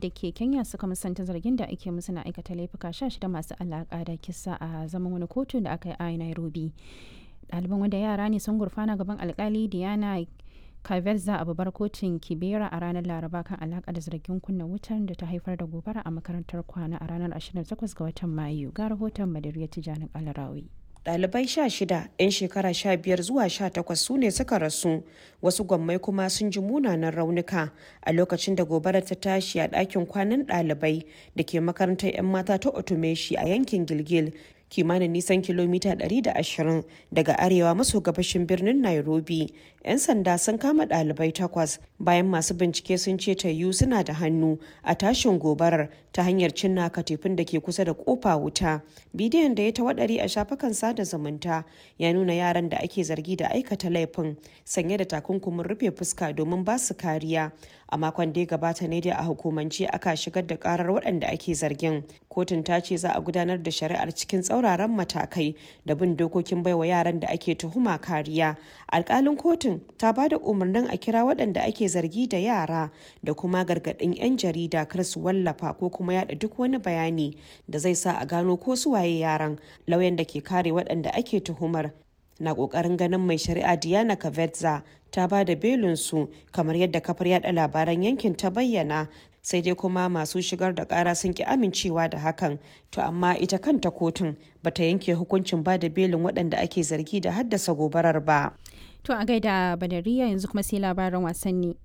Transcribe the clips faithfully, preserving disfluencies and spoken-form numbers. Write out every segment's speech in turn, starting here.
da ke Kenya suka musanta zargin da ake musu na aikata laifuka sha shida masu alaƙa da kisa a zaman wani kotu da aka yi a Nairobi. Ɗaliban wanda yara ne sun gurfana gaban alkali Diana Kavetza a babbar kotun Kibera a ranar Laraba kan alaƙa da zargin kunna wutar da ta haifar da gobara a makarantar kwana a ranar ashirin da takwas ga watan Mayu. Ga rahoton Madariya Tijjani Alarawi. Ɗalibai sha shida 'yan shekara sha biyar zuwa sha takwas su ne suka rasu, wasu gwammai kuma sun ji munanan raunuka a lokacin da gobarar ta tashi a ɗakin kwanan ɗalibai da ke makarantar 'yan mata ta Otomeshi a yankin Gilgil, kimanin nisan kilomita ɗari da ashirin daga arewa maso gabashin birnin Nairobi. 'Yan sanda sun kama ɗalibai takwas bayan masu bincike sun ce tayu suna da hannu a tashin gobarar ta hanyar cinna katifin da ke kusa da kofa wuta. Bidiyon da ya tawaɗari a shafukan sada zumunta ya nuna yaran da ake zargi da aikata laifin sanye da takunkumin rufe fuska domin ba su kariya. A makon da ya gabata ne dai a hukumance aka shigar da karar waɗanda ake zargin. Kotun ta ce za a gudanar da shari'ar cikin tsauraran matakai da bin dokokin baiwa yaran da ake tuhuma kariya. Alƙalin kotun ta ba da umarnin a kira waɗanda ake zargi da yara da kuma gargaɗin 'yan jarida kar su wallafa ko kuma yada duk wani bayani da zai sa a gano ko su waye yaran. Lauyan da ke kare waɗanda ake tuhumar na ƙoƙarin ganin mai shari'a Diana Kavetza ta ba da belinsu kamar yadda kafar yada labaran yankin ta bayyana, sai dai kuma masu shigar da ƙara sun ki amincewa da hakan. To amma ita kanta kotun bata yanke hukuncin ba da belin waɗanda ake zargi da haddasa gobarar ba. To a gaida Badariya, yanzu kuma sai labaran wasanni.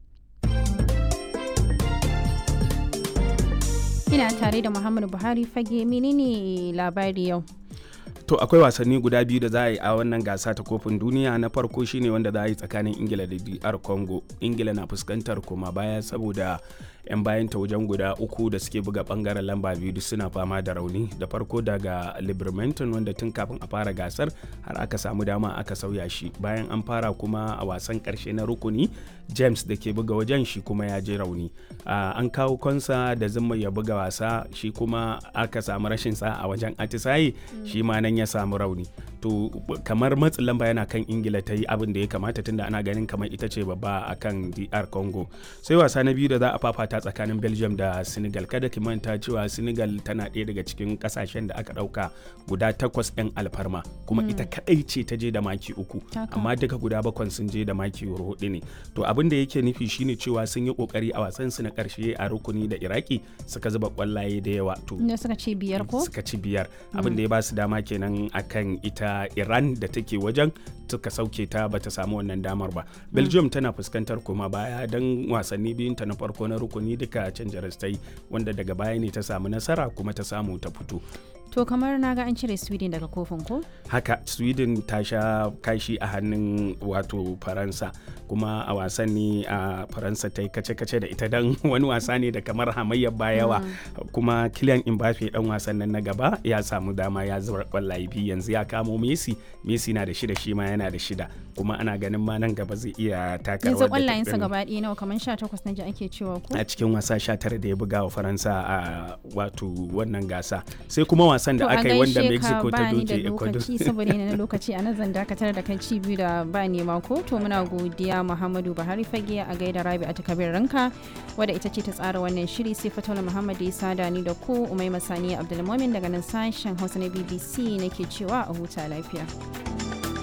Ina tare da Muhammadu Buhari fage, menene labari yau? To akwai wasanni guda biyu da za a yi a wannan gasa ta kofin duniya. Na farko shine wanda za a yi tsakanin Ingila da D R Congo. Ingila na fuskantar koma baya saboda 'yan bayan ta wajen guda uku da suke buga bangaren lamba biyu duk suna fama da rauni. Da farko daga Libermanton wanda tun kafin a fara gasar har aka samu dama aka sauya shi. Bayan an fara kuma a wasan karshe na rukuni, James da ke buga wajen shi kuma ya je rauni. Uh, an kawo Konsa da zuma ya buga wasa, shi kuma aka samu rashin sa a wajen atisaye, mm. shi ma nan ya samu rauni. To kamar matsin lamba yana kan Ingila ta yi abin da ya kamata tunda ana ganin kamar ita ce babba a kan D R Congo. Sai wasa na biyu da za a fafata tsakanin Belgium da Senegal. Kada ki manta cewa Senegal tana ɗaya daga cikin kasashen da aka ɗauka guda takwas 'yan alfarma, kuma mm. ita kaɗai ce ta je da maki uku, amma duka guda bakwan sun je da maki hudu ne. To abin da yake nufi shine cewa sun yi kokari a wasan su na ƙarshe a rukuni da Iraki suka zuba kwallaye da yawa. To suka ci biyar ko? Suka ci biyar. Mm. Abin da ya ba su dama kenan akan ita Iran da take wajen, suka sauke ta bata samu wannan damar ba. Belgium tana fuskantar koma baya don wasanni biyun ta na farko na rukuni duka canja rastai, wanda daga baya ne ta samu nasara kuma ta samu ta fito. To kamar na ga an cire Sweden daga kofin ko? Haka, Sweden ta sha kashi a hannun wato Faransa, kuma a wasan ne a Faransa ta yi kace-kace da ita don wani wasa ne da kamar hamayyar bayawa, mm. kuma Kylian Mbappe dan wasan nan na gaba ya samu dama ya zubar kwallaye biyu, yanzu ya kamo Messi, Messi na da shida shi ma yana da shida, kuma ana ganin ma nan gaba zai iya taka rawar da. Yanzu kwallayensa gaba ɗaya nawa, kamar sha takwas na ji ake cewa ko? A cikin wasa sha tara da ya buga wa Faransa a wato wannan gasa. Sai kuma wasan da aka yi wanda Mexico ta doke Ecuador. Saboda yana na lokaci a nan zan dakatar da kai ci biyu da ba nema ko. To muna godiya Muhammadu Buhari fage, a gaida Rabi a takabir ranka wadda ita ce ta tsara wannan shiri, sai Fatola Muhammad ya sada ni da ku, Umaima Sani Abdulmumin daga nan sashen Hausa na B B C nake cewa a huta lafiya.